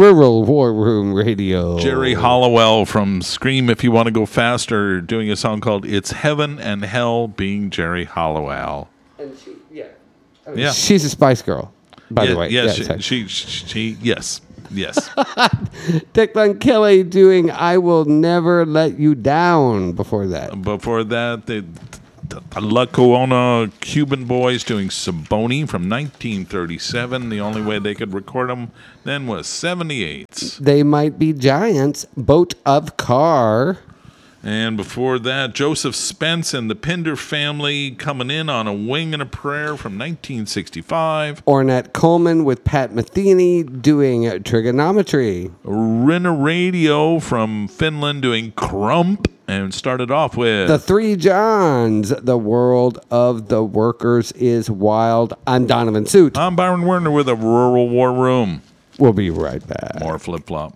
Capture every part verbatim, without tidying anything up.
Rural War Room Radio. Jerry Hollowell from Scream, If You Want to Go Faster, doing a song called It's Heaven and Hell, being Jerry Hollowell. And she, yeah. Yeah. She's a Spice Girl, by yeah, the way. Yes, yeah, she, she, she, she, yes, yes. Declan Kelly doing I Will Never Let You Down before that. Before that, the, the La Cuona Cuban Boys doing Saboni from nineteen thirty-seven. The only way they could record them then was seventy-eights. They Might Be Giants, Boat of Car. And before that, Joseph Spence and the Pinder Family coming in on A Wing and a Prayer from nineteen sixty-five. Ornette Coleman with Pat Metheny doing Trigonometry. Rinna Radio from Finland doing Crump, and started off with The Three Johns, The World of the Workers is Wild. I'm Donovan Suit. I'm Byron Werner with a Rural War Room. We'll be right back. More flip-flop.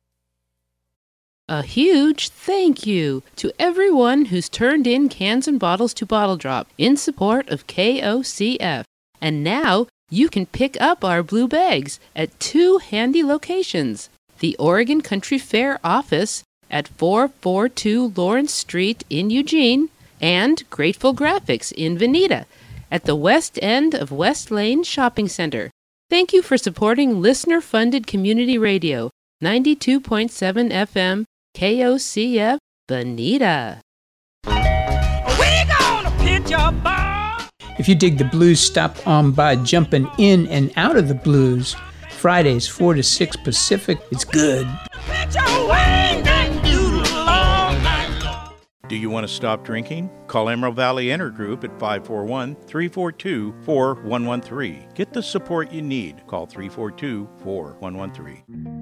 A huge thank you to everyone who's turned in cans and bottles to Bottle Drop in support of K O C F. And now you can pick up our blue bags at two handy locations. The Oregon Country Fair office at four forty-two Lawrence Street in Eugene, and Grateful Graphics in Veneta at the west end of West Lane Shopping Center. Thank you for supporting listener-funded community radio, ninety-two point seven F M, K O C F, Veneta. We're gonna pitch a ball. If you dig the blues, stop on by jumping in and out of the blues. Fridays, four to six Pacific. It's good. Pitch a wing and doodle all night long. Do you want to stop drinking? Call Emerald Valley Intergroup at five four one, three four two, four one one three. Get the support you need. Call three four two, four one one three.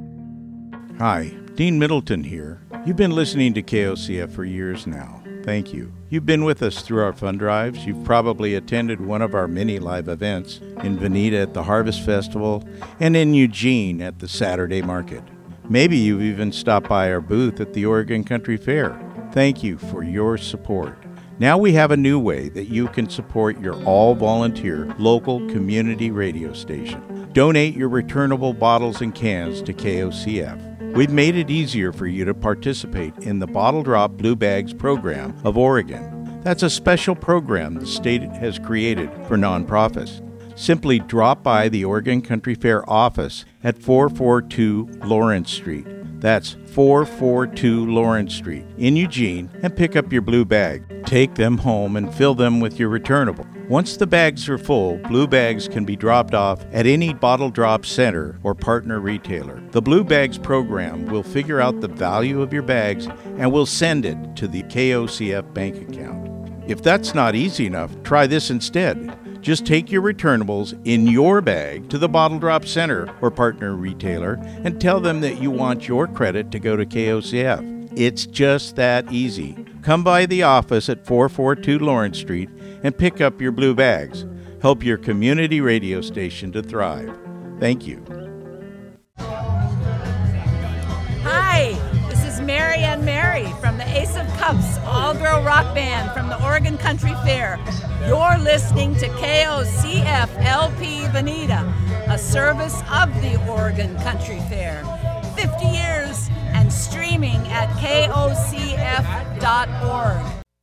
Hi, Dean Middleton here. You've been listening to K O C F for years now. Thank you. You've been with us through our fund drives. You've probably attended one of our many live events in Veneta at the Harvest Festival and in Eugene at the Saturday Market. Maybe you've even stopped by our booth at the Oregon Country Fair. Thank you for your support. Now we have a new way that you can support your all-volunteer local community radio station. Donate your returnable bottles and cans to K O C F. We've made it easier for you to participate in the Bottle Drop Blue Bags program of Oregon. That's a special program the state has created for nonprofits. Simply drop by the Oregon Country Fair office at four forty-two Lawrence Street. That's four forty-two Lawrence Street in Eugene, and pick up your blue bag. Take them home and fill them with your returnable. Once the bags are full, blue bags can be dropped off at any Bottle Drop center or partner retailer. The Blue Bags program will figure out the value of your bags and will send it to the K O C F bank account. If that's not easy enough, try this instead. Just take your returnables in your bag to the Bottle Drop Center or partner retailer and tell them that you want your credit to go to K O C F. It's just that easy. Come by the office at four forty-two Lawrence Street and pick up your blue bags. Help your community radio station to thrive. Thank you. Hi, this is Mary Ann Mary from the Ace of Cups all-girl rock band from the Oregon Country Fair. You're listening to K O C F L P Veneta, a service of the Oregon Country Fair. fifty years and streaming at K O C F dot org.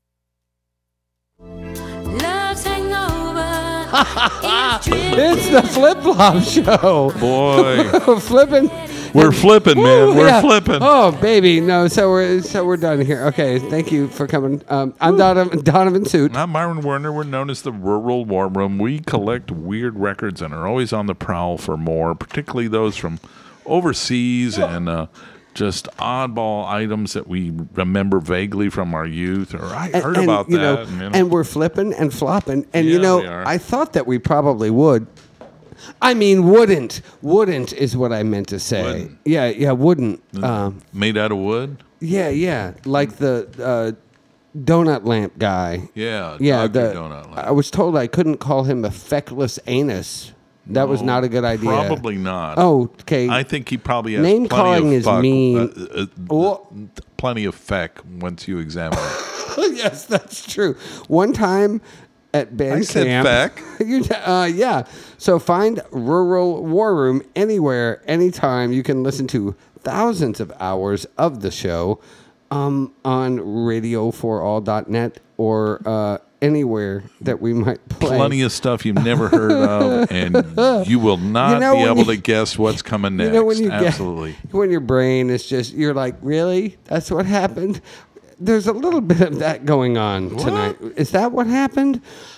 Love's hangover. It's the Flip Flop Show. Boy. Flipping. We're flipping, man. Woo, We're yeah. flipping. Oh, baby. No, so we're so we're done here. Okay, thank you for coming. Um, I'm Donovan, Donovan Suit. I'm Myron Werner. We're known as the Rural War Room. We collect weird records and are always on the prowl for more, particularly those from overseas and uh, just oddball items that we remember vaguely from our youth. Or I And- heard and, about you that. know, and, you know. and we're flipping and flopping. And, you Yeah, know, we are. I thought that we probably would. I mean, wouldn't. Wouldn't is what I meant to say. Wouldn't. Yeah, yeah, wouldn't. Um, Made out of wood? yeah, yeah. Like the uh, donut lamp guy. Yeah, Yeah, Doctor the, Donut Lamp. I was told I couldn't call him a feckless anus. That was No, not a good idea. Probably not. Oh, okay. I think he probably has Name plenty calling of is fuck, mean. uh, uh, Oh. plenty of feck once you examine it. Yes, that's true. One time, at Bandcamp. I said feck. You, uh, yeah. So find Rural War Room anywhere, anytime. You can listen to thousands of hours of the show um, on radio for all dot net or uh, anywhere that we might play. Plenty of stuff you've never heard of, and you will not You know, be when able you- to guess what's coming next. You know, when you Absolutely. Get, when your brain is just, you're like, really? That's what happened? There's a little bit of that going on tonight. Is that what happened?